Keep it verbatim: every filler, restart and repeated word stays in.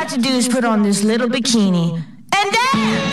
got to do is put on this little bikini and dance.